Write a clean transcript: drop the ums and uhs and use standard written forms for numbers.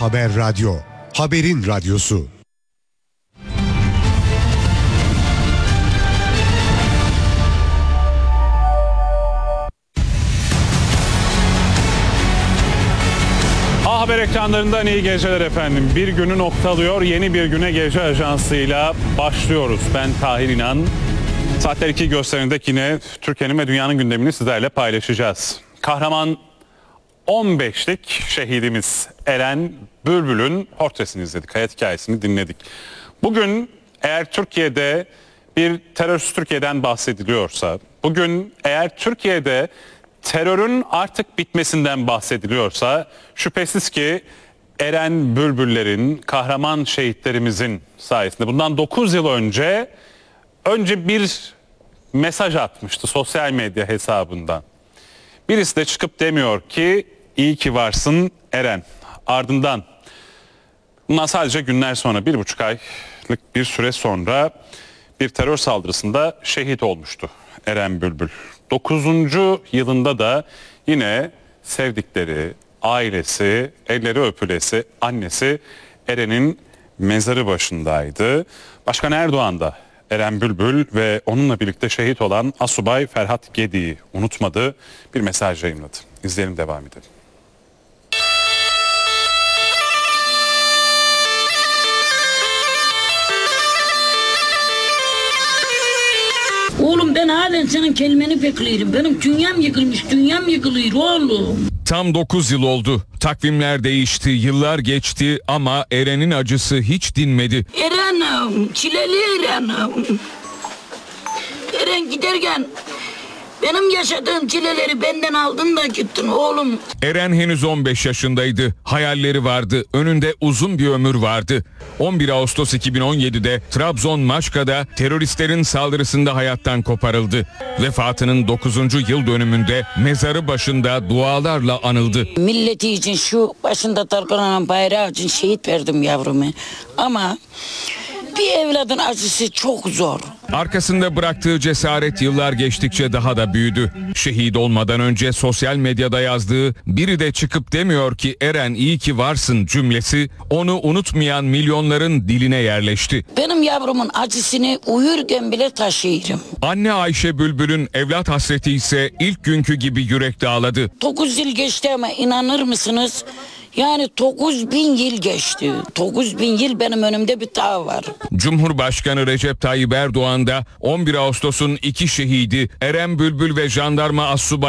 Haber Radyo, haberin radyosu. Haber ekranlarından iyi geceler efendim. Bir günü noktalıyor, yeni bir güne gece ajansıyla başlıyoruz. Ben Tahir İnan. Saatler 2 gösterinde yine Türkiye'nin ve dünyanın gündemini sizlerle paylaşacağız. Kahraman 15'lik şehidimiz Eren Bülbül'ün portresini izledik, hayat hikayesini dinledik. Bugün eğer Türkiye'de bir terörist Türkiye'den bahsediliyorsa, bugün eğer Türkiye'de terörün artık bitmesinden bahsediliyorsa şüphesiz ki Eren Bülbüllerin, kahraman şehitlerimizin sayesinde. Bundan 9 yıl önce bir mesaj atmıştı sosyal medya hesabından. Birisi de çıkıp demiyor ki iyi ki varsın Eren. Ardından bundan sadece günler sonra, 1,5 aylık bir süre sonra bir terör saldırısında şehit olmuştu Eren Bülbül. 9. yılında da yine sevdikleri, ailesi, elleri öpülesi annesi Eren'in mezarı başındaydı. Başkan Erdoğan da Eren Bülbül ve onunla birlikte şehit olan Asubay Ferhat Gedi'yi unutmadı, bir mesaj yayınladı. İzleyelim, devam edelim. Oğlum ben halen senin kelimeni bekliyorum. Benim dünyam yıkılmış, dünyam yıkılıyor oğlum. Tam 9 yıl oldu. Takvimler değişti, yıllar geçti ama Eren'in acısı hiç dinmedi. Eren'im, çileli Eren'im. Eren giderken benim yaşadığım çileleri benden aldın da gittin oğlum. Eren henüz 15 yaşındaydı. Hayalleri vardı. Önünde uzun bir ömür vardı. 11 Ağustos 2017'de Trabzon Maçka'da teröristlerin saldırısında hayattan koparıldı. Vefatının 9. yıl dönümünde mezarı başında dualarla anıldı. Milleti için, şu başında dalgalanan bayrağı için şehit verdim yavrumu. Ama bir evladın acısı çok zor. Arkasında bıraktığı cesaret yıllar geçtikçe daha da büyüdü. Şehit olmadan önce sosyal medyada yazdığı "biri de çıkıp demiyor ki Eren iyi ki varsın" cümlesi onu unutmayan milyonların diline yerleşti. Benim yavrumun acısını uyurken bile taşıyorum. Anne Ayşe Bülbül'ün evlat hasreti ise ilk günkü gibi yürek dağladı. 9 yıl geçti ama inanır mısınız? Yani 9.000 yıl geçti. 9.000 yıl benim önümde bir dağ var. Cumhurbaşkanı Recep Tayyip Erdoğan da 11 Ağustos'un 2 şehidi Eren Bülbül ve jandarma Asubay